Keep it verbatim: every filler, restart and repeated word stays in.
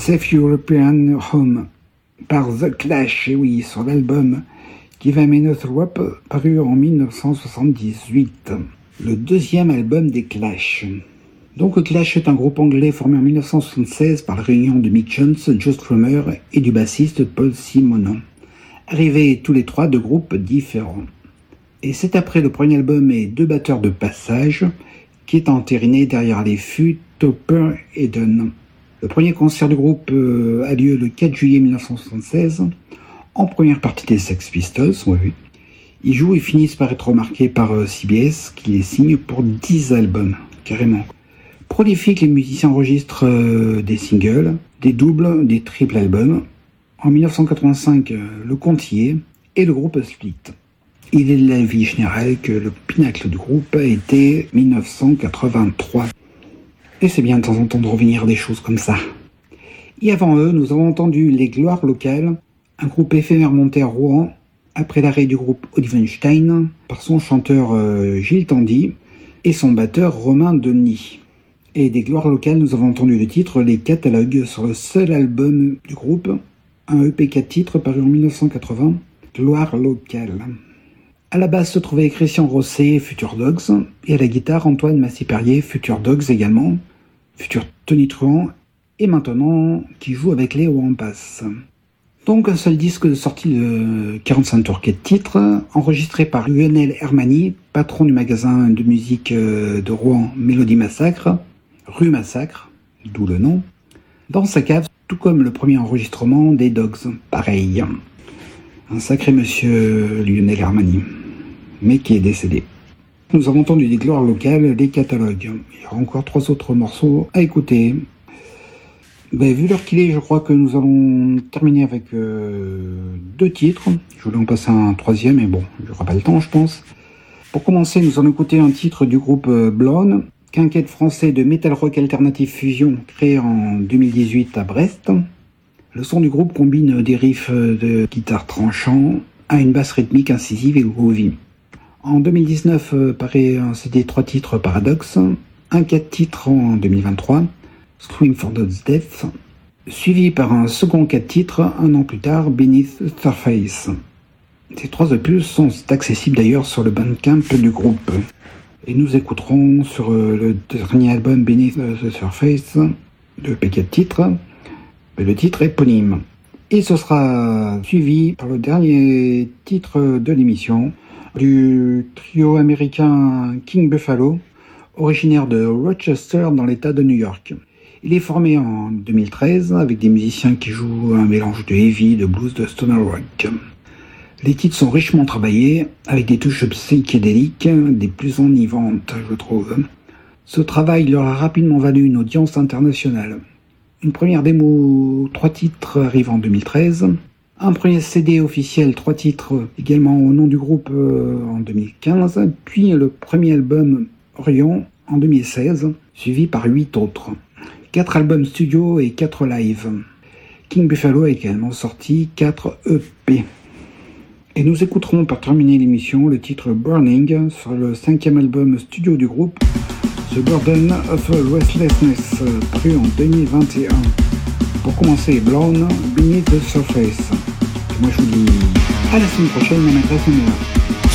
Safe European Home par The Clash, et oui, sur l'album Give Em Enough Rope, paru en dix-neuf cent soixante-dix-huit, le deuxième album des Clash. Donc Clash est un groupe anglais formé en dix-neuf cent soixante-seize par la réunion de Mick Jones, Joe Strummer et du bassiste Paul Simonon, arrivés tous les trois de groupes différents. Et c'est après le premier album et deux batteurs de passage qui est entériné derrière les fûts Topper et Dunn. Le premier concert du groupe euh, a lieu le quatre juillet dix-neuf cent soixante-seize, en première partie des Sex Pistols. Oui, oui. Ils jouent et finissent par être remarqués par euh, C B S, qui les signe pour dix albums, carrément. Prolifiques, les musiciens enregistrent euh, des singles, des doubles, des triples albums. En dix-neuf cent quatre-vingt-cinq, euh, le compte y est, et le groupe split. Il est de l'avis général que le pinacle du groupe a été dix-neuf cent quatre-vingt-trois. Et c'est bien de temps en temps de revenir des choses comme ça. Et avant eux, nous avons entendu les Gloires Locales, un groupe éphémère monté à Rouen, après l'arrêt du groupe Olivenstein, par son chanteur euh, Gilles Tandy et son batteur Romain Denis. Et des Gloires Locales, nous avons entendu le titre Les Catalogues, sur le seul album du groupe, un E P quatre titres paru en dix-neuf cent quatre-vingts, Gloires Locales. À la basse se trouvait Christian Rosset, Future Dogs, et à la guitare Antoine Massy-Perrier, Future Dogs également, Future Tony Truant, et maintenant qui joue avec les Wampas. Donc un seul disque sorti de quarante-cinq tours quatre titres, enregistré par Lionel Hermani, patron du magasin de musique de Rouen Mélodie Massacre, rue Massacre, d'où le nom, dans sa cave, tout comme le premier enregistrement des Dogs, pareil. Un sacré monsieur Lionel Hermani, mais qui est décédé. Nous avons entendu des Gloires Locales, les Catalogues. Il y aura encore trois autres morceaux à écouter. Ben, vu l'heure qu'il est, je crois que nous allons terminer avec euh, deux titres. Je voulais en passer un troisième, mais bon, il n'y aura pas le temps, je pense. Pour commencer, nous allons écouter un titre du groupe Blonde, quinquette français de metal rock alternative fusion, créé en deux mille dix-huit à Brest. Le son du groupe combine des riffs de guitare tranchants à une basse rythmique incisive et groovy. En deux mille dix-neuf euh, paraît un C D trois titres Paradox, un quatre titres en deux mille vingt-trois, Scream for God's Death, suivi par un second quatre titres un an plus tard, Beneath the Surface. Ces trois opus sont accessibles d'ailleurs sur le Bandcamp du groupe. Et nous écouterons sur euh, le dernier album Beneath the Surface, de E P quatre titres, le titre éponyme. Et ce sera suivi par le dernier titre de l'émission du trio américain King Buffalo, originaire de Rochester dans l'état de New York. Il est formé en deux mille treize avec des musiciens qui jouent un mélange de heavy, de blues, de stoner rock. Les titres sont richement travaillés avec des touches psychédéliques des plus enivantes, je trouve. Ce travail leur a rapidement valu une audience internationale. Une première démo, trois titres, arrive en deux mille treize. Un premier C D officiel, trois titres, également au nom du groupe euh, en deux mille quinze. Puis le premier album, Orion, en deux mille seize, suivi par huit autres. Quatre albums studio et quatre live. King Buffalo a également sorti quatre E P. Et nous écouterons pour terminer l'émission le titre Burning sur le cinquième album studio du groupe, The Burden of Restlessness, paru en deux mille vingt et un. Pour commencer, Blonde, Beneath the Surface. Moi je vous dis à la semaine prochaine, mon adresse est là.